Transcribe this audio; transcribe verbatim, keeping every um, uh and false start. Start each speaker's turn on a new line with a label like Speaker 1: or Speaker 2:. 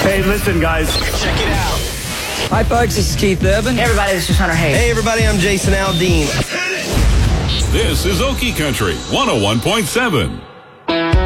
Speaker 1: Hey, listen, guys.
Speaker 2: Check it out.
Speaker 3: Hi, folks. This is Keith Urban.
Speaker 4: Hey, everybody. This is Hunter Hayes.
Speaker 2: Hey, everybody. I'm Jason Aldean.
Speaker 5: This is Okie Country one oh one point seven.